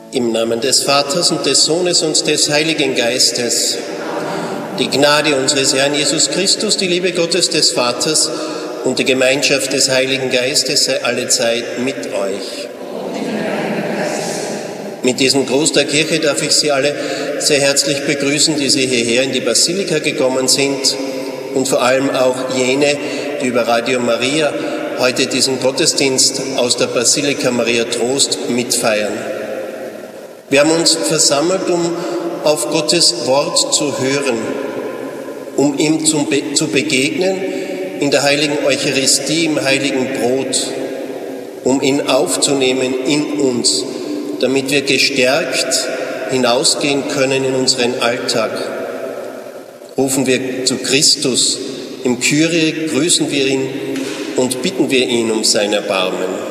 Im Namen des Vaters und des Sohnes und des Heiligen Geistes. Die Gnade unseres Herrn Jesus Christus, die Liebe Gottes des Vaters und die Gemeinschaft des Heiligen Geistes sei allezeit mit euch. Mit diesem Gruß der Kirche darf ich Sie alle sehr herzlich begrüßen, die Sie hierher in die Basilika gekommen sind, und vor allem auch jene, die über Radio Maria heute diesen Gottesdienst aus der Basilika Maria Trost mitfeiern. Wir haben uns versammelt, um auf Gottes Wort zu hören, um ihm zu begegnen in der heiligen Eucharistie, im heiligen Brot, um ihn aufzunehmen in uns, damit wir gestärkt hinausgehen können in unseren Alltag. Rufen wir zu Christus, im Kyrie grüßen wir ihn und bitten wir ihn um sein Erbarmen.